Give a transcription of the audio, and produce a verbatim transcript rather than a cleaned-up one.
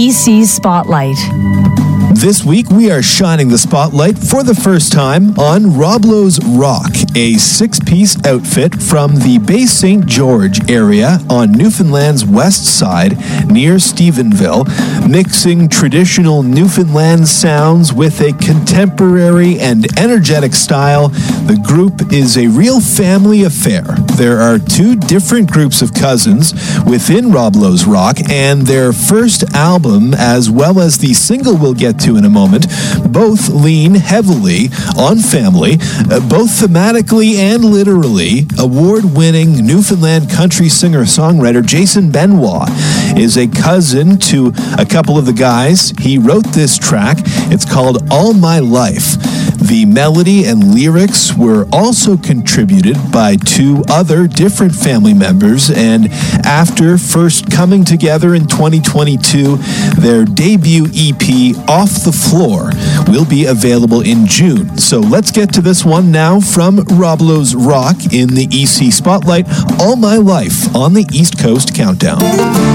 E C Spotlight. This week, we are shining the spotlight for the first time on Roblo's Rock, a six-piece outfit from the Bay Saint George area on Newfoundland's west side near Stephenville, mixing traditional Newfoundland sounds with a contemporary and energetic style. The group is a real family affair. There are two different groups of cousins within Roblo's Rock, and their first album, as well as the single we'll get to in a moment, both lean heavily on family, uh, both thematically and literally. Award-winning Newfoundland country singer-songwriter Jason Benoit is a cousin to a couple of the guys. He wrote this track. It's called All My Life. The melody and lyrics were also contributed by two other different family members, and after first coming together in twenty twenty-two, their debut E P, Off the Floor, will be available in June. So let's get to this one now from Roblo's Rock in the E C Spotlight, All My Life on the East Coast Countdown.